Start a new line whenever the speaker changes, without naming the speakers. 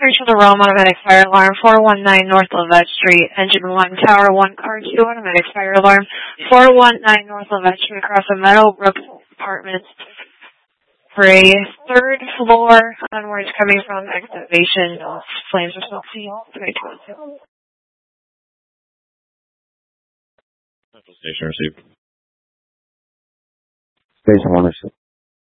Reach the Rome, automatic fire alarm, 419 North Levette Street, engine 1, tower 1, car 2, automatic fire alarm, 419 North Levette Street, across the Meadowbrook Apartments, for a third floor onwards coming from excavation. Flames are still sealed. 312.
Central Station received.
Station ownership.